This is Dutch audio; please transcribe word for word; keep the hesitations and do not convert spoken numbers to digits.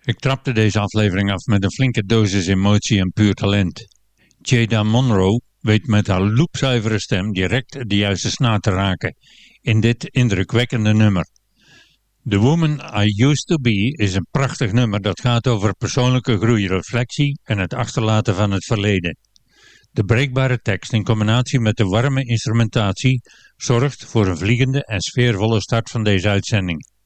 Ik trapte deze aflevering af met een flinke dosis emotie en puur talent. Jada Monroe weet met haar loepzuivere stem direct de juiste snaar te raken in dit indrukwekkende nummer. The Woman I Used to Be is een prachtig nummer dat gaat over persoonlijke groei, reflectie en het achterlaten van het verleden. De breekbare tekst in combinatie met de warme instrumentatie zorgt voor een vliegende en sfeervolle start van deze uitzending.